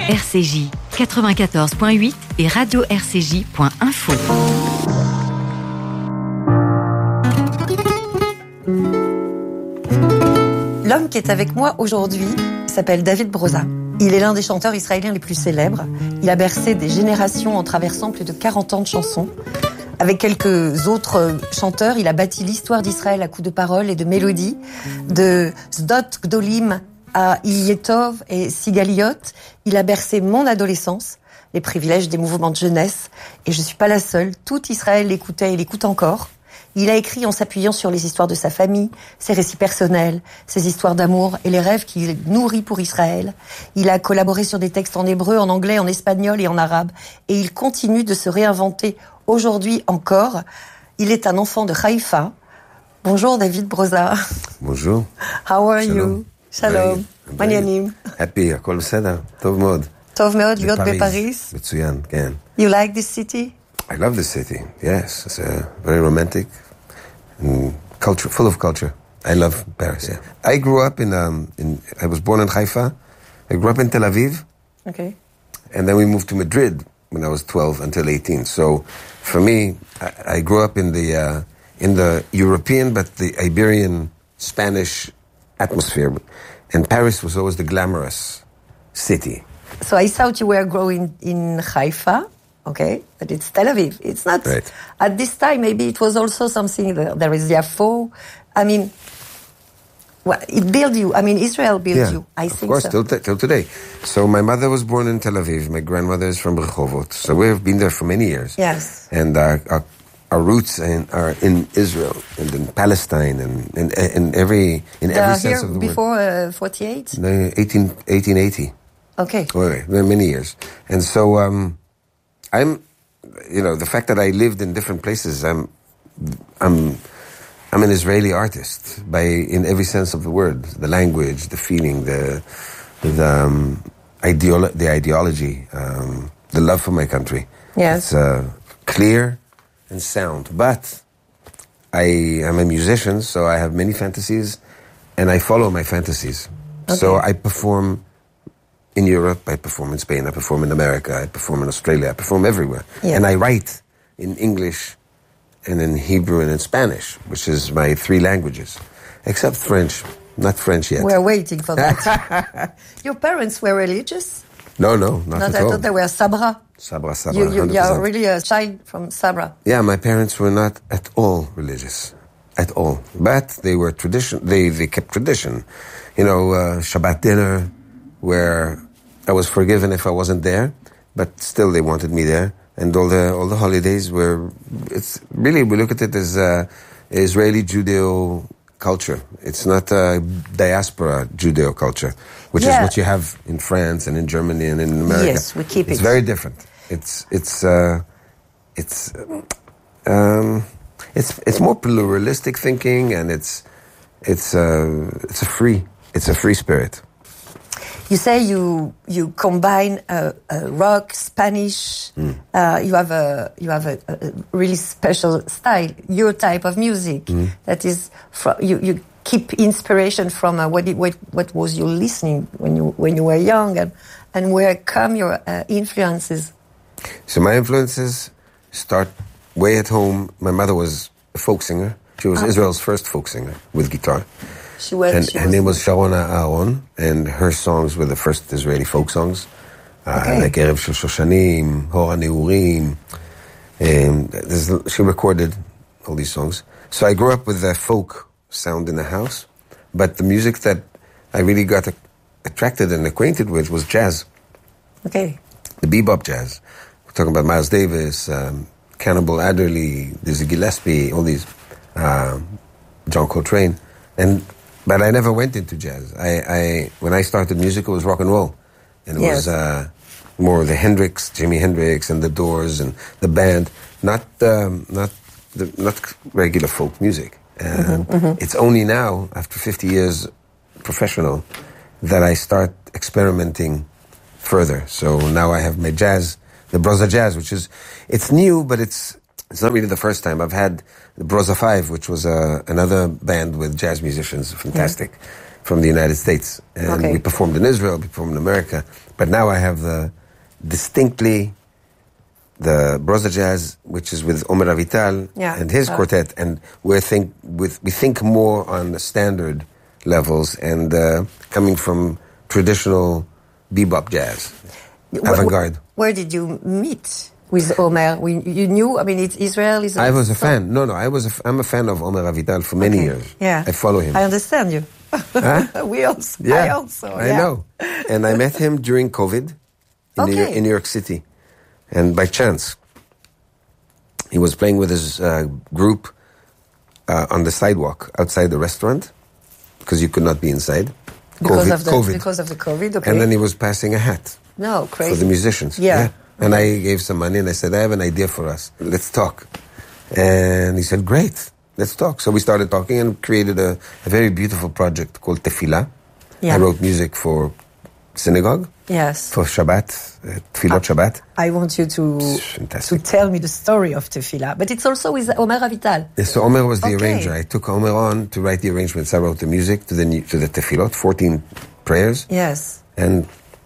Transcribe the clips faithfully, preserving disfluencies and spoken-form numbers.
R C J quatre-vingt-quatorze point huit et radio r c j point info. L'homme qui est avec moi aujourd'hui s'appelle David Broza. Il est l'un des chanteurs israéliens les plus célèbres. Il a bercé des générations en traversant plus de quarante ans de chansons. Avec quelques autres chanteurs, il a bâti l'histoire d'Israël à coups de paroles et de mélodies, de Sdot Gdolim à Iyetov et Sigaliot. Il a bercé mon adolescence, les privilèges des mouvements de jeunesse. Et je suis pas la seule. Tout Israël l'écoutait et l'écoute encore. Il a écrit en s'appuyant sur les histoires de sa famille, ses récits personnels, ses histoires d'amour et les rêves qu'il nourrit pour Israël. Il a collaboré sur des textes en hébreu, en anglais, en espagnol et en arabe. Et il continue de se réinventer aujourd'hui encore. Il est un enfant de Haïfa. Bonjour David Broza. Bonjour. How are Shalom. you? Shalom. מעניינים. Happy, הכל בסדר, טוב מאוד. טוב מאוד להיות בפריז. מצוין, כן. You like this city? I love this city, yes. It's uh, very romantic and culture, full of culture. I love Paris, yeah. I grew up in, um, in, I was born in Haifa. I grew up in Tel Aviv. Okay. And then we moved to Madrid when I was twelve until eighteen. So for me, I, I grew up in the, uh, in the European, but the Iberian, Spanish atmosphere. And Paris was always the glamorous city. So I thought you were growing in Haifa. Okay, but it's Tel Aviv. It's not, right. At this time, maybe it was also something, there is Yafo. I mean, well, it built you. I mean, Israel built yeah, you. I of think course, so. till, t- till today. So my mother was born in Tel Aviv. My grandmother is from Rehovot. So we've been there for many years. Yes. And our, our, our roots in, are in Israel and in Palestine and in, in every, in They every are sense here of the before word. uh, forty-eight? No, eighteen, eighteen eighty. Okay. Wait, wait, many years. And so, um, I'm, you know, the fact that I lived in different places, I'm, I'm, I'm an Israeli artist by, in every sense of the word, the language, the feeling, the, the, um, ideolo- the ideology, um, the love for my country. Yes. It's, uh, clear and sound. But I am a musician, so I have many fantasies and I follow my fantasies. Okay. So I perform in Europe, I perform in Spain, I perform in America, I perform in Australia, I perform everywhere. Yeah. And I write in English and in Hebrew and in Spanish, which is my three languages, except French. Not French yet. We're waiting for that. Your parents were religious? No, no, not, Not at all. I thought they were Sabra. Sabra, Sabra, You, you, one hundred percent. you are really a child from Sabra. Yeah, my parents were not at all religious, at all. But they were tradition. They they kept tradition. You know, uh, Shabbat dinner, where I was forgiven if I wasn't there, but still they wanted me there. And all the all the holidays were. It's really, we look at it as uh, Israeli Judeo culture. It's not a diaspora Judeo culture, which Yeah. is what you have in France and in Germany and in America. Yes, we keep it's it. very different. It's it's uh, it's um, it's it's more pluralistic thinking, and it's it's uh, it's a free it's a free spirit. You say you you combine uh, uh, rock, Spanish. Mm. Uh, you have a you have a, a really special style. Your type of music Mm. that is fro- you you keep inspiration from uh, what, it, what what was you listening when you when you were young, and and where come your uh, influences? So my influences start way at home. My mother was a folk singer. She was Ah. Israel's first folk singer with guitar. She was. And she her name was Sharona Aaron, and her songs were the first Israeli folk songs. Uh, Okay. like Erev Shel Shoshanim, Hor HaNeurim. And there's- she recorded all these songs. So I grew up with the folk sound in the house, but the music that I really got a- attracted and acquainted with was jazz, Okay. the bebop jazz. We're talking about Miles Davis, um, Cannibal Adderley, Dizzy Gillespie, all these, uh, John Coltrane. And But I never went into jazz. I, I when I started music, it was rock and roll, and it Yes. was uh, more the Hendrix, Jimi Hendrix, and the Doors, and the band. Not um, not the, not regular folk music. Uh, Mm-hmm, mm-hmm. It's only now, after fifty years professional, that I start experimenting further. So now I have my jazz, the Broza Jazz, which is it's new, but it's it's not really the first time. I've had the Broza Five, which was uh, another band with jazz musicians, fantastic, yeah. from the United States. And Okay. we performed in Israel, we performed in America. But now I have the distinctly the Broza Jazz, which is with Omer Avital Yeah. and his Uh. quartet, and we think with we think more on the standard levels and uh, coming from traditional bebop jazz, Wh- avant-garde. Where did you meet with Omer? We, you knew, I mean, it's Israel is. I was a fan. No, no, I was. A f- I'm a fan of Omer Avital for many Okay. years. Yeah. I follow him. I understand you. Huh? we also. Yeah, I also. I yeah. know. And I met him during COVID in, New, Okay. in New York City, and by chance, he was playing with his uh, group uh, on the sidewalk outside the restaurant because you could not be inside. Because COVID, of the COVID. because of the COVID. Okay. And then he was passing a hat no, crazy. for the musicians. Yeah. And I gave some money and I said, I have an idea for us. Let's talk. And he said, great, let's talk. So we started talking and created a, a very beautiful project called Tefillah. Yeah. I wrote music for synagogue, Yes. for Shabbat, uh, Tefillot Shabbat. I want you to It's to fantastic. tell me the story of Tefillah, but it's also with Omer Avital. Yes, so Omer was the Okay. arranger. I took Omer on to write the arrangements. I wrote the music to the new- to the Tefillot, fourteen prayers. Yes. And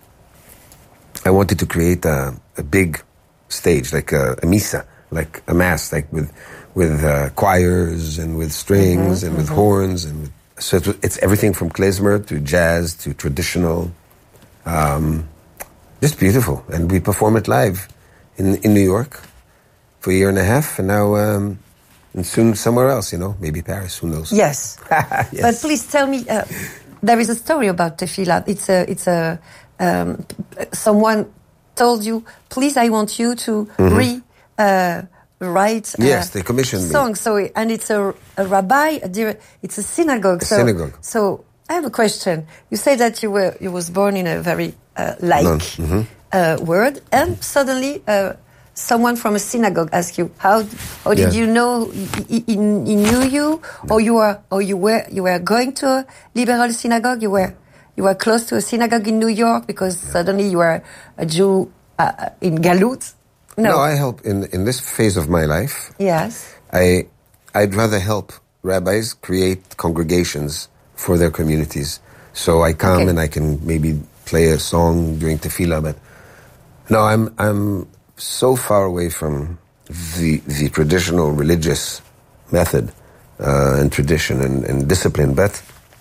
I wanted to create a, a big stage, like a, a misa, like a mass, like with with uh, choirs and with strings Mm-hmm, and with horns and with, so it, it's everything from klezmer to jazz to traditional, um, just beautiful. And we perform it live in in New York for a year and a half, and now um, and soon somewhere else, you know, maybe Paris, who knows? Yes. Yes. But please tell me, uh, there is a story about Tefillah. It's a, it's a, um, someone told you, please, I want you to re, uh, write uh, Yes, they commissioned me. song. So, and it's a, a rabbi, a dir- it's a synagogue. A so, synagogue. So, I have a question. You say that you were, you was born in a very uh, like Non, mhm. uh, word, and suddenly uh, someone from a synagogue asked you, how, how did Yeah. you know he, he, he knew you, or you were, or you were, you were going to a liberal synagogue? You were, you were close to a synagogue in New York because suddenly you were a Jew uh, in Galut. No, I help in in this phase of my life. Yes. I I'd rather help rabbis create congregations for their communities. So I come Okay. and I can maybe play a song during tefillah, but no, I'm I'm so far away from the the traditional religious method uh, and tradition and, and discipline. But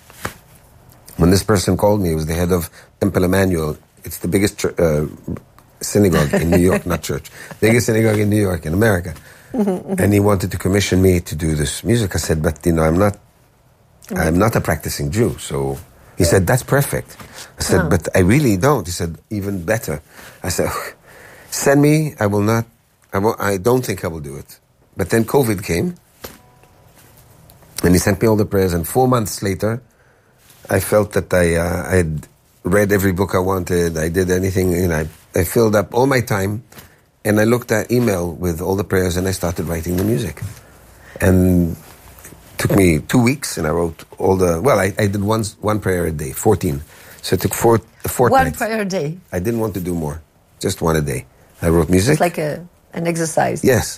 when this person called me, he was the head of Temple Emmanuel. It's the biggest chur- uh, synagogue in New York, not church, biggest synagogue in New York, in America. And he wanted to commission me to do this music. I said, but you know, I'm not, I'm not a practicing Jew. So he said, that's perfect. I said, but I really don't. He said, even better. I said, send me. I will not. I, will, I don't think I will do it. But then COVID came, and he sent me all the prayers. And four months later, I felt that I uh, I had read every book I wanted. I did anything. You know, I, I filled up all my time. And I looked at email with all the prayers and I started writing the music. And it took me two weeks and I wrote all the, well, I, I did one, one prayer a day, fourteen. So it took four, a fortnight. One prayer a day. I didn't want to do more, just one a day. I wrote music. It's like a, an exercise. Yes.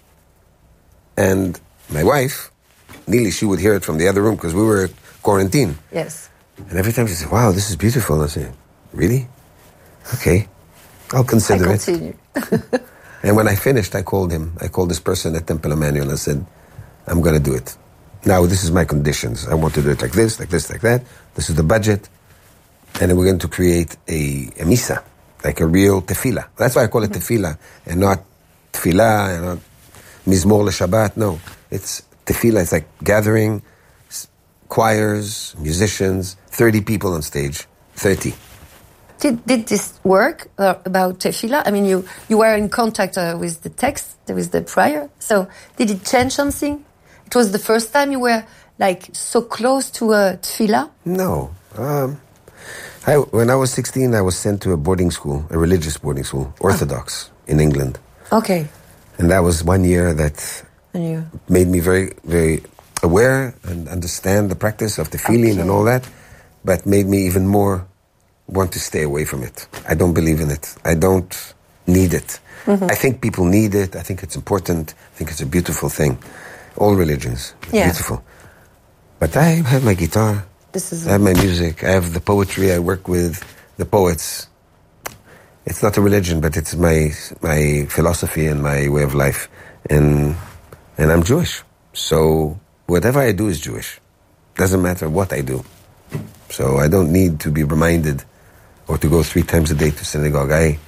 And my wife, Neely, she would hear it from the other room because we were quarantined. Yes. And every time she said, wow, this is beautiful. And I said, really? Okay. I'll I consider it. continue. And when I finished, I called him. I called this person at Temple Emmanuel and said, I'm going to do it. Now, this is my conditions. I want to do it like this, like this, like that. This is the budget. And then we're going to create a, a misa, like a real tefillah. That's why I call it tefillah, and not tefillah, and not mizmor le-Shabbat. No, it's tefillah. It's like gathering s- choirs, musicians, thirty people on stage, thirty. Did, did this work uh, about tefillah? I mean, you, you were in contact uh, with the text, with the prayer. So did it change something? It was the first time you were like so close to a tefillah? No. Um, I, when I was sixteen, I was sent to a boarding school, a religious boarding school, Orthodox, in England. Okay. And that was one year that And you, made me very, very aware and understand the practice of the feeling Okay. and all that, but made me even more want to stay away from it. I don't believe in it. I don't need it. I think people need it. I think it's important. I think it's a beautiful thing. All religions, Yeah. beautiful. But I had my guitar. This is. I have my music. I have the poetry. I work with the poets. It's not a religion, but it's my my philosophy and my way of life. And and I'm Jewish, so whatever I do is Jewish. Doesn't matter what I do. So I don't need to be reminded or to go three times a day to synagogue. I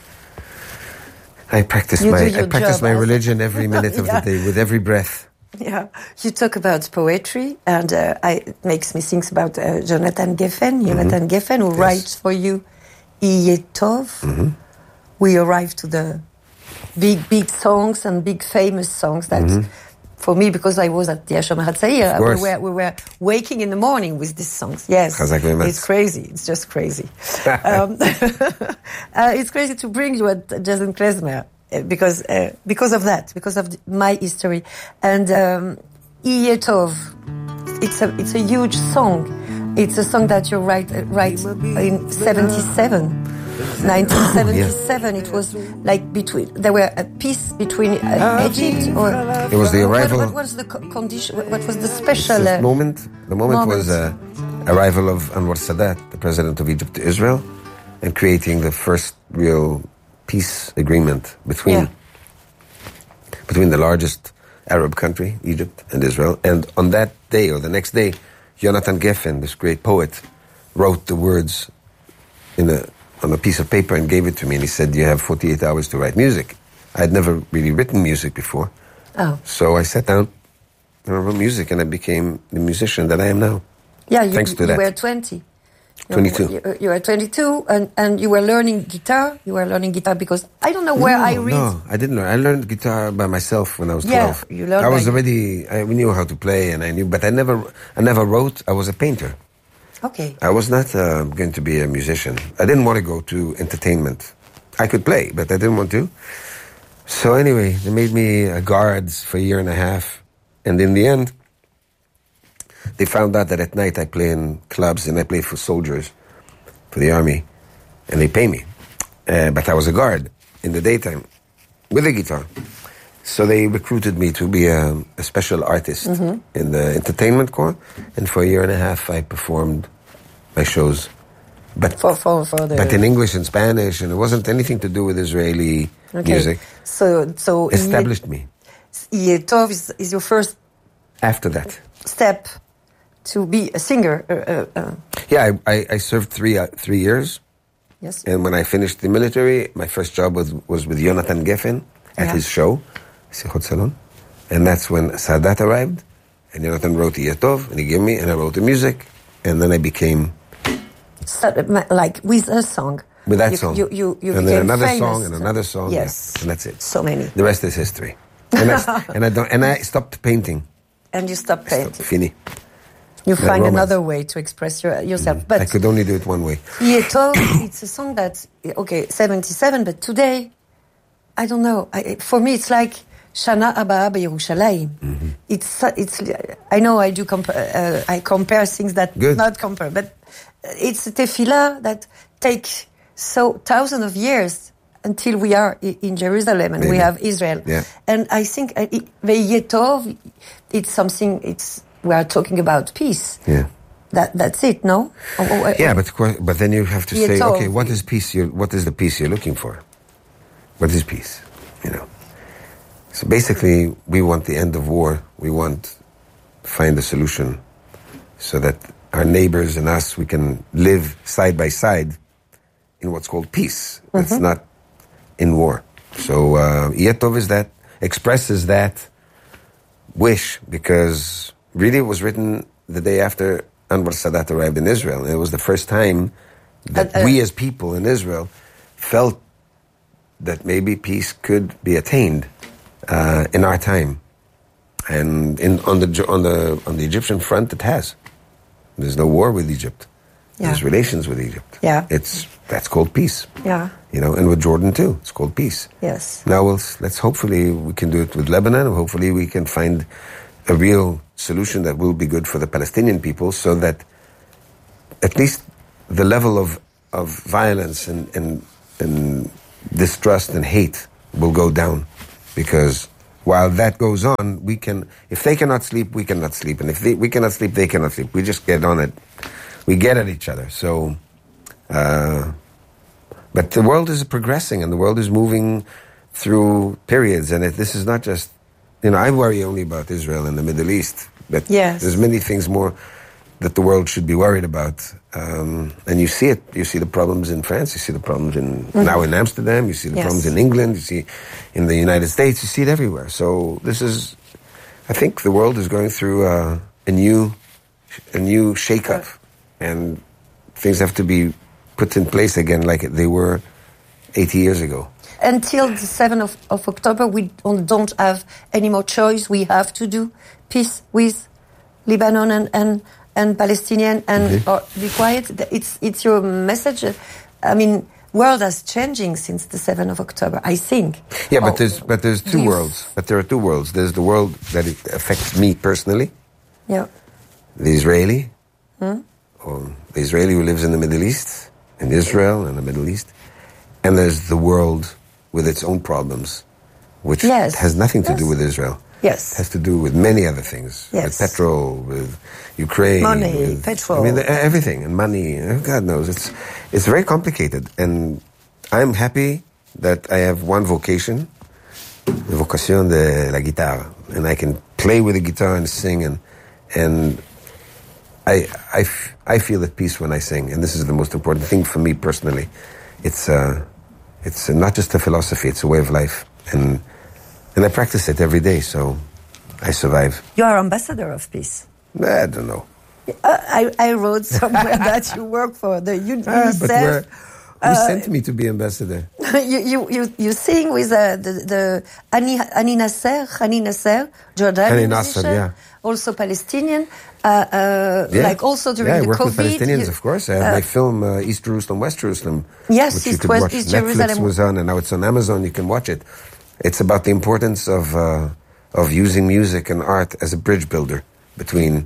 I practice You my do your I practice job my as- religion every minute of Yeah. the day with every breath. Yeah, you talk about poetry, and uh, I, it makes me think about uh, Jonathan Geffen. Jonathan Geffen, who Yes. writes for you, Iye Tov. Mm-hmm. We arrive to the big, big songs and big famous songs that, for me, because I was at the Ashram Hatzair, we course. were, we were waking in the morning with these songs. Yes, Chazak v'emetz. it's crazy. It's just crazy. um, uh, it's crazy to bring you at Jason Klezmer. Uh, because uh, because of that, because of the, my history, and um, Iye Tov, it's a it's a huge song. It's a song that you write uh, write in seventy-seven, nineteen seventy-seven. It was like between there were a peace between uh, Egypt or It was the arrival. What, what was the co- condition? What, what was the special The uh, moment, the moment, moment. was uh, arrival of Anwar Sadat, the president of Egypt, to Israel, and creating the first real peace agreement between Yeah. between the largest Arab country, Egypt, and Israel. And on that day or the next day, Jonathan Geffen, this great poet, wrote the words in a on a piece of paper and gave it to me. And he said, "You have forty-eight hours to write music." I had never really written music before, Oh, so I sat down and I wrote music, and I became the musician that I am now. yeah. You, Thanks to you that. were twenty. You- twenty-two. You, you were twenty-two, and, and you were learning guitar. You were learning guitar because I don't know where no, I read. No, I didn't learn. I learned guitar by myself when I was Yeah, twelve. you learned I was by- already. I knew how to play, and I knew, but I never. I never wrote. I was a painter. Okay. I was not uh, going to be a musician. I didn't want to go to entertainment. I could play, but I didn't want to. So anyway, they made me a guards for a year and a half, and in the end, they found out that at night I play in clubs and I play for soldiers, for the army, and they pay me. Uh, but I was a guard in the daytime with a guitar. So they recruited me to be a, a special artist in the entertainment corps, and for a year and a half I performed my shows. But For for for the. but in English and Spanish, and it wasn't anything to do with Israeli Okay. music. So so Established me Iye Tov is, is your first after that. step to be a singer. Uh, uh, uh, Yeah, I, I, I served three uh, three years, yes. and when I finished the military, my first job was was with Jonathan Geffen at Yeah. his show, Sichot Salon, and that's when Sadat arrived, and Jonathan wrote Iye Tov, and he gave me, and I wrote the music, and then I became So, uh, like with a song. with that you, song, You you you and then became another famous. song, and another song, Yes. yeah, and that's it. So many. The rest is history. And I, and I don't, and I stopped painting. And you stop Stopped, painting. fini. You No find romance. another way to express your, yourself. I But could only do it one way. Iye Tov, it's a song that okay, seventy-seven. But today, I don't know. I, for me, it's like Shana Abba Yerushalayim. Mm-hmm. It's it's. I know I do compa- uh, I compare things that Good. not compare, but it's a tefillah that takes so thousands of years until we are i- in Jerusalem and we Maybe. have Israel. Yeah. And I think uh, it- Ve'yeh Tov, it's something. It's we are talking about peace. Yeah. That that's it, no? Or- or- Yeah, but of course, but then you have to Yeah, say, so- okay, what is peace? You're, what is the peace you're looking for? What is peace? You know. So basically, we want the end of war. We want to find a solution so that our neighbors and us, we can live side by side in what's called peace. It's not in war. So uh, Iye Tov is that, expresses that wish, because really it was written the day after Anwar Sadat arrived in Israel. And it was the first time that Uh, uh, we as people in Israel felt that maybe peace could be attained uh, in our time. And in, on the on the on the Egyptian front, it has. There's no war with Egypt. Yeah. There's relations with Egypt. Yeah. It's that's called peace. Yeah. You know, and with Jordan too, it's called peace. Yes. Now we'll, let's hopefully we can do it with Lebanon. Hopefully we can find a real solution that will be good for the Palestinian people, so that at least the level of of violence and and, and distrust and hate will go down. Because while that goes on, we can, if they cannot sleep, we cannot sleep, and if they, we cannot sleep, they cannot sleep. We just get on it we get at each other. So, uh, but the world is progressing and the world is moving through periods, and it, this is not just, you know, I worry only about Israel and the Middle East, but yes. there's many things more that the world should be worried about. Um, and you see it. You see the problems in France. You see the problems in mm-hmm. now in Amsterdam. You see the yes. problems in England. You see in the United States. You see it everywhere. So this is, I think, the world is going through uh, a new, a new shake-up, and things have to be put in place again, like they were eighty years ago. Until the seventh of, of October, we don't have any more choice. We have to do peace with Lebanon and. and and Palestinian and mm-hmm. or be quiet. It's it's your message. I mean, world is changing since the seventh of October, I think. Yeah, but oh, there's but there's two worlds. But there are two worlds. There's the world that it affects me personally. Yeah. The Israeli, hmm? or the Israeli who lives in the Middle East, in Israel and the Middle East, and there's the world with its own problems, which yes. has nothing to yes. do with Israel. Yes. It has to do with many other things. Yes. With petrol, with Ukraine. Money, with, petrol. I mean, everything. And money. God knows. It's it's very complicated. And I'm happy that I have one vocation, the vocation de la guitare. And I can play with the guitar and sing. And and I, I, f- I feel at peace when I sing. And this is the most important thing for me personally. It's, uh, it's not just a philosophy. It's a way of life. And... And I practice it every day, so I survive. You are ambassador of peace. I don't know. Uh, I, I wrote somewhere that you work for the UNICEF. Ah, but where, who uh, sent me to be ambassador? you, you, you, you sing with uh, the, the Hani, Hani Nasser, Hani Nasser, Jordanian Hani Nasser, musician, yeah. also Palestinian, uh, uh, yeah. like also during yeah, the I work COVID. with Palestinians, you, of course. I have uh, my film, uh, East Jerusalem, West Jerusalem, yes, which you East could West, watch. East Netflix Jerusalem. was on, and now it's on Amazon. You can watch it. It's about the importance of uh, of using music and art as a bridge builder between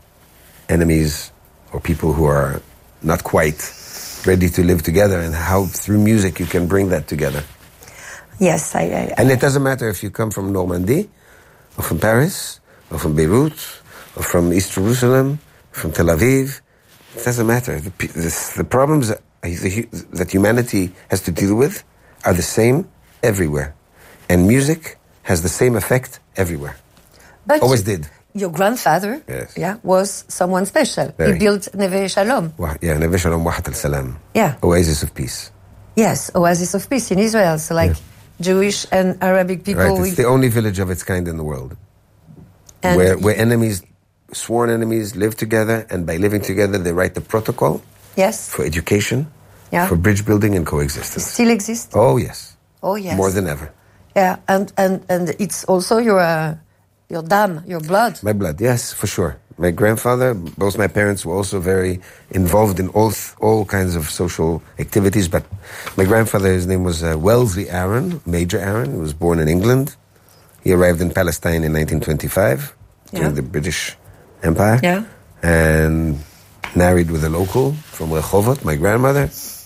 enemies or people who are not quite ready to live together, and how through music you can bring that together. Yes, I, I, and it doesn't matter if you come from Normandy, or from Paris, or from Beirut, or from East Jerusalem, from Tel Aviv. It doesn't matter. The, the, the problems that, that humanity has to deal with are the same everywhere. And music has the same effect everywhere. But always did. Your grandfather, yes. yeah, was someone special. Very. He built Neve Shalom. Wa- yeah, Neve Shalom, Wahat al-Salam. Yeah. Oasis of peace. Yes, Oasis of Peace in Israel. So like yeah. Jewish and Arabic people. Right, it's we... the only village of its kind in the world. And where where enemies, sworn enemies, live together, and by living together they write the protocol. Yes. For education, yeah. for bridge building and coexistence. It still exists? Oh, yes. Oh, yes. More than ever. Yeah, and, and, and it's also your uh, your dam, your blood. My blood, yes, for sure. My grandfather, both my parents were also very involved in all all kinds of social activities. But my grandfather, his name was uh, Wellesley Aaron, Major Aaron. He was born in England. He arrived in Palestine in nineteen twenty-five during yeah. the British Empire. Yeah. And married with a local from Rehovot, my grandmother.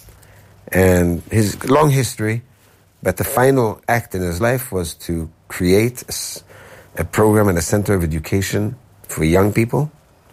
And his long history. But the final act in his life was to create a, a program and a center of education for young people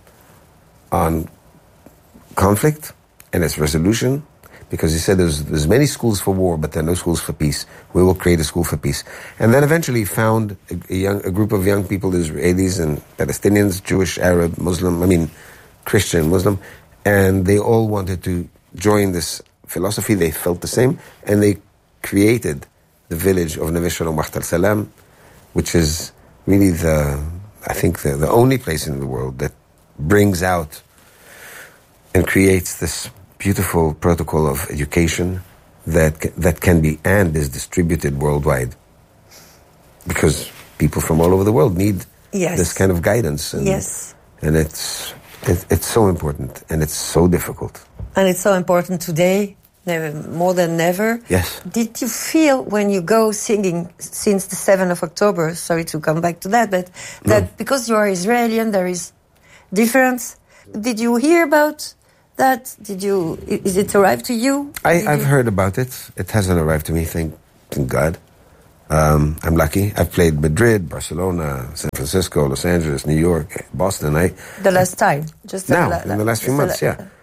on conflict and its resolution, because he said there's, there's many schools for war, but there are no schools for peace. We will create a school for peace. And then eventually he found a, a, young, a group of young people, Israelis and Palestinians, Jewish, Arab, Muslim, I mean Christian, Muslim, and they all wanted to join this philosophy. They felt the same, and they created the village of Neve Shalom Wahat al-Salam, which is really the, I think, the, the only place in the world that brings out and creates this beautiful protocol of education that that can be and is distributed worldwide. Because people from all over the world need yes. this kind of guidance. And, yes. And it's, it, it's so important, and it's so difficult. And it's so important today, never, more than ever. Yes. Did you feel when you go singing since the seventh of October, sorry to come back to that, but that no. because you are Israeli, there is difference? Did you hear about that? Did you, is it arrived to you? I, I've you... heard about it. It hasn't arrived to me, thank, thank God. Um, I'm lucky. I've played Madrid, Barcelona, San Francisco, Los Angeles, New York, Boston. I The last time? Just Now, la, la, in the last few months, la, yeah.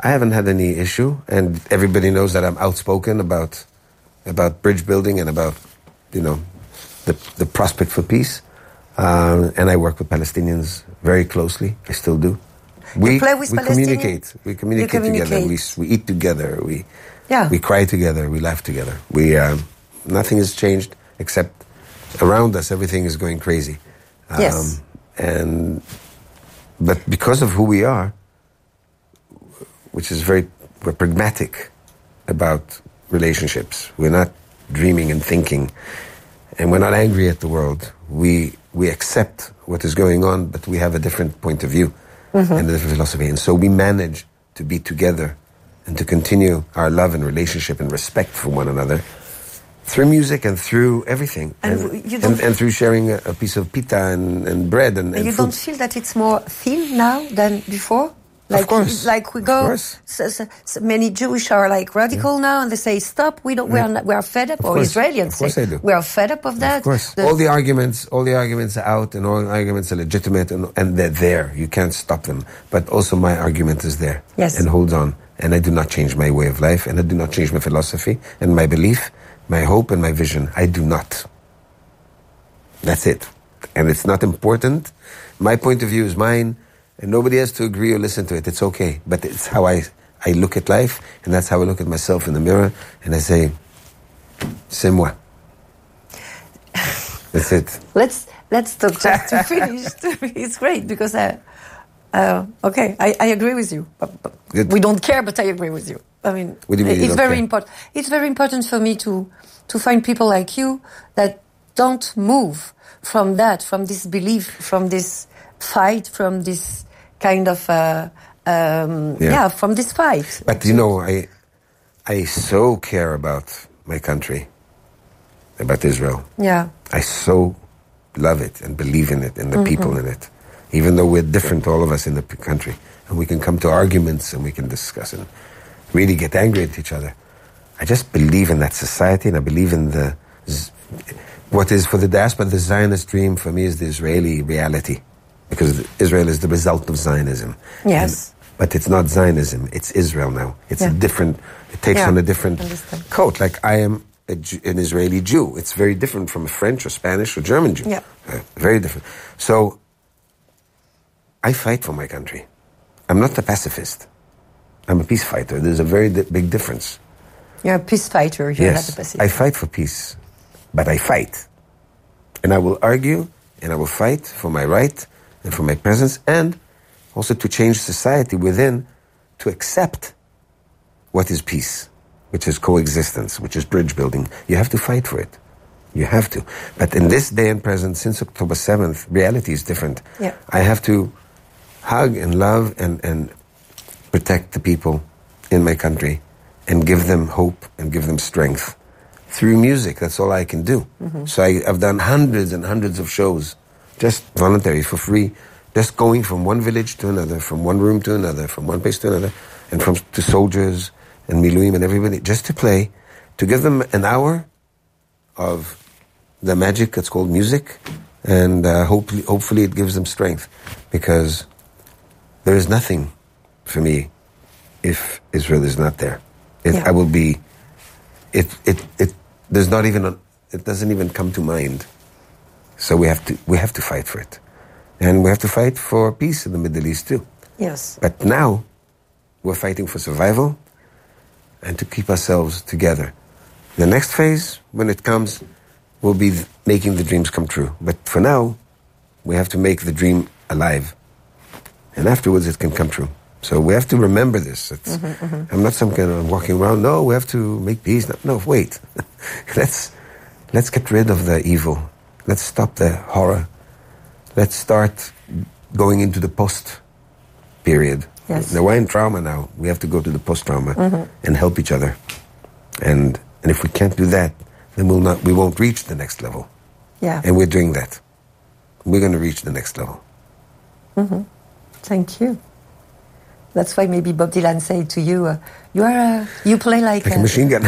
I haven't had any issue, and everybody knows that I'm outspoken about about bridge building and about, you know, the the prospect for peace. Um, and I work with Palestinians very closely. I still do. We you play with we communicate. We communicate, communicate together. We we eat together. We yeah. we cry together. We laugh together. We um, nothing has changed except around us. Everything is going crazy. Um, yes. And but because of who we are, which is very we're pragmatic about relationships. We're not dreaming and thinking, and we're not angry at the world. We we accept what is going on, but we have a different point of view mm-hmm. and a different philosophy. And so we manage to be together and to continue our love and relationship and respect for one another through music and through everything. And, and, you don't and, and through sharing a, a piece of pita and, and bread and, and you food. don't feel that it's more thin now than before? Like, of course. Like we go, so, so, so many Jewish are like radical yeah. now, and they say, "Stop! We don't. We are. Not, we are fed up." Of or course. Israelis of course say, I do. "We are fed up of that." Of course, the, all the arguments, all the arguments are out, and all the arguments are legitimate, and, and they're there. You can't stop them. But also, my argument is there, yes. and holds on. And I do not change my way of life, and I do not change my philosophy and my belief, my hope and my vision. I do not. That's it, and it's not important. My point of view is mine. And nobody has to agree or listen to it. It's okay. But it's how I, I look at life, and that's how I look at myself in the mirror, and I say, c'est moi. That's it. Let's let's talk just to finish. It's great because, uh, uh, okay, I, I agree with you. But, but we don't care, but I agree with you. I mean, what do you mean you it's don't very care? important. It's very important for me to to find people like you that don't move from that, from this belief, from this fight, from this kind of uh, um, yeah. yeah, from this fight. But you know, I I so care about my country, about Israel. Yeah, I so love it and believe in it and the mm-hmm. people in it, even though we're different, all of us in the country, and we can come to arguments and we can discuss and really get angry at each other. I just believe in that society, and I believe in the what is for the diaspora the Zionist dream. For me, is the Israeli reality. Because Israel is the result of Zionism. Yes. And, but it's not Zionism, it's Israel now. It's yeah. a different, it takes yeah. on a different Understand. coat. Like I am a Jew, an Israeli Jew. It's very different from a French or Spanish or German Jew. Yeah. Uh, very different. So, I fight for my country. I'm not a pacifist. I'm a peace fighter. There's a very di- big difference. You're a peace fighter, you're yes, not a pacifist. I fight for peace. But I fight. And I will argue, and I will fight for my right, and for my presence, and also to change society within to accept what is peace, which is coexistence, which is bridge building. You have to fight for it. You have to. But in this day and present, since October seventh, reality is different. Yeah. I have to hug and love and, and protect the people in my country and give them hope and give them strength. Through music, that's all I can do. Mm-hmm. So I, I've done hundreds and hundreds of shows, just voluntary, for free, just going from one village to another, from one room to another, from one place to another, and from to soldiers and Miluim and everybody, just to play, to give them an hour of the magic that's called music, and uh, hopefully, hopefully it gives them strength, because there is nothing for me if Israel is not there. It, yeah. I will be. It it it. There's not even. A, it doesn't even come to mind. So we have to we have to fight for it, and we have to fight for peace in the Middle East too. Yes. But now, we're fighting for survival, and to keep ourselves together. The next phase, when it comes, will be making the dreams come true. But for now, we have to make the dream alive, and afterwards it can come true. So we have to remember this. It's, mm-hmm, mm-hmm. I'm not some kind of walking around. No, we have to make peace. No, no wait. let's let's get rid of the evil. Let's stop the horror. Let's start going into the post period. Yes. Now we're in trauma now. We have to go to the post trauma mm-hmm. and help each other. And and if we can't do that, then we'll not. We won't reach the next level. Yeah. And we're doing that. We're going to reach the next level. Mm-hmm. Thank you. That's why maybe Bob Dylan said to you, uh, "You are uh, you play like, like a, a machine gun."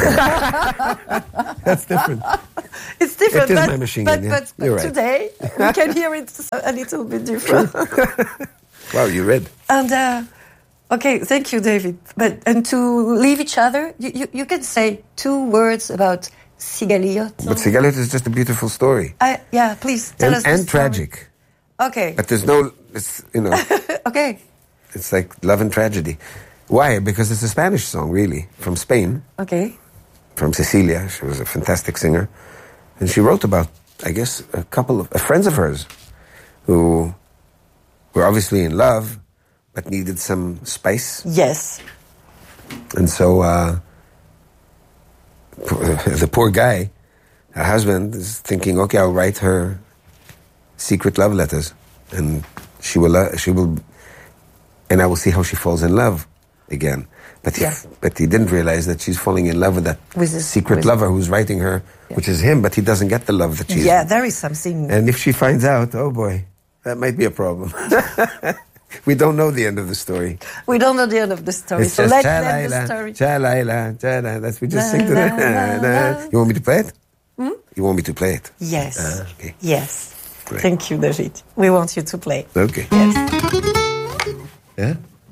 That's different. It's different. It is but, my machine but, gun. Yeah. but, but You're right. Today we can hear it a little bit different. Wow, you read. And uh, Okay, thank you, David. But and to leave each other, you, you, you can say two words about Cigaliot. But Cigaliot is just a beautiful story. Uh, yeah, please tell and, us. The and story. tragic. Okay. But there's no, it's, you know, Okay. it's like love and tragedy. Why? Because it's a Spanish song, really, from Spain, Okay. from Cecilia. She was a fantastic singer. And she wrote about, I guess, a couple of uh, friends of hers who were obviously in love, but needed some spice. Yes. And so uh, the poor guy, her husband, is thinking, okay, I'll write her secret love letters, and she will, uh, she will, and I will see how she falls in love again. But Yeah. he, but he didn't realize that she's falling in love with that With his- secret with- lover who's writing her, Yeah. which is him, but he doesn't get the love that she's. Yeah, there is something. And if she finds out, oh boy, that might be a problem. We don't know the end of the story. We don't know the end of the story, It's so just let's cha let la the story. cha la la cha la. That's we just La, sing to la, that. la, la. You want me to play it? Hmm? You want me to play it? Yes. Ah, okay. Yes. Great. Thank you, David. We want you to play. Okay. Yes. Yeah.